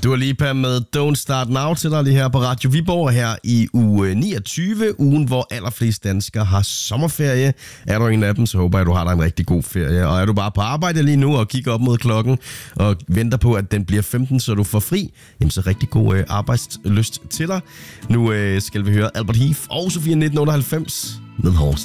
Dua Lipa med Don't Start Now til dig lige her på Radio Viborg her i uge 29, ugen hvor allerflest danskere har sommerferie. Er du en af dem, så håber jeg, at du har dig en rigtig god ferie. Og er du bare på arbejde lige nu og kigger op mod klokken og venter på, at den bliver 15, så du får fri, jamen så rigtig god arbejdslyst til dig. Nu skal vi høre Albert Heath og Sofia 1998 med Horse.